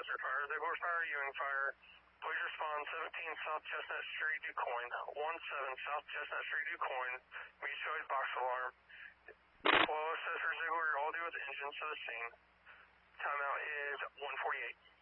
hazard fire. Ziegler fire, Ewing fire. Please respond 17 South Chestnut Street, DuQuoin. 17 South Chestnut Street, DuQuoin. Meet choice box alarm. Flow says for Ziegler, you're all due with engines to the scene. Timeout is 1:48.